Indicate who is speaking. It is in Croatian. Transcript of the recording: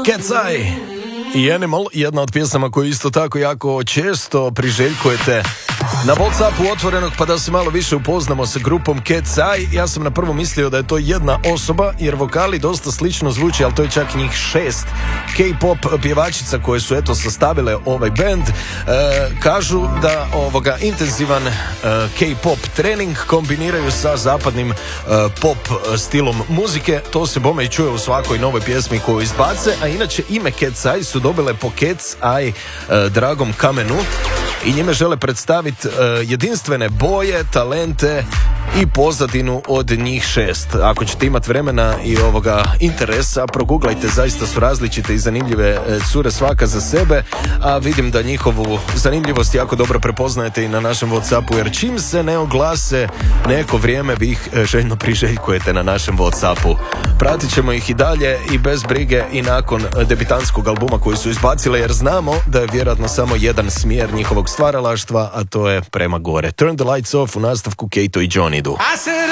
Speaker 1: Cat's Eye i Animal, jedna od pjesama koju isto tako jako često priželjkujete na WhatsAppu otvorenog, pa da se malo više upoznamo sa grupom Cat's Eye. Ja sam na prvo mislio da je to jedna osoba, jer vokali dosta slično zvuči, ali to je čak njih 6 K-pop pjevačica koje su eto sastavile ovaj band. Kažu da intenzivan K-pop trening kombiniraju sa zapadnim pop stilom muzike. To se bome i čuje u svakoj novoj pjesmi koju izbace, a inače ime Cat's Eye su dobile po Cat's Eye dragom kamenu i njime žele predstaviti jedinstvene boje, talente i pozadinu od njih 6. Ako ćete imati vremena i interesa, proguglajte, zaista su različite i zanimljive cure svaka za sebe, a vidim da njihovu zanimljivost jako dobro prepoznajete i na našem WhatsAppu, jer čim se ne oglase neko vrijeme vi ih željno priželjkujete na našem WhatsAppu. Pratit ćemo ih i dalje i bez brige i nakon debitanskog albuma koji su izbacile, jer znamo da je vjerojatno samo jedan smjer njihovog stvaralaštva, a to je prema gore. Turn the Lights Off u nastavku Kato i Johnny idu.